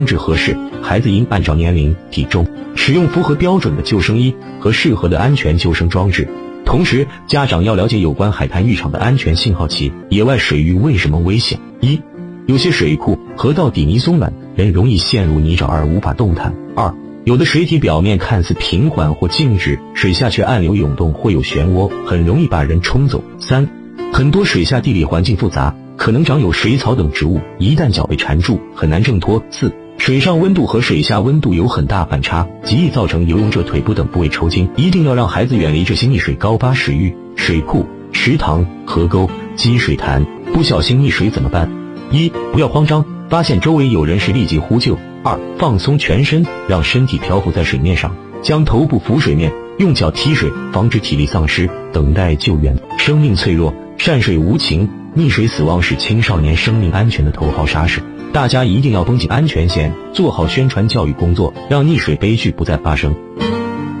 置合适，孩子应按照年龄、体重使用符合标准的救生衣和适合的安全救生装置。同时，家长要了解有关海滩浴场的安全信号器。野外水域为什么危险？一、有些水库、河道底泥松软，人容易陷入泥沼而无法动弹。二、有的水体表面看似平缓或静止，水下却暗流涌动或有漩涡，很容易把人冲走。三、很多水下地理环境复杂，可能长有水草等植物，一旦脚被缠住，很难挣脱。四、水上温度和水下温度有很大反差，极易造成游泳者腿部等部位抽筋。一定要让孩子远离这些溺水高洼水域、水库、池塘、河沟、积水潭。不小心溺水怎么办？一、不要慌张，发现周围有人时立即呼救。二、放松全身，让身体漂浮在水面上，将头部浮水面，用脚踢水，防止体力丧失，等待救援。生命脆弱，善水无情，溺水死亡是青少年生命安全的头号杀手。大家一定要绷紧安全线，做好宣传教育工作，让溺水悲剧不再发生。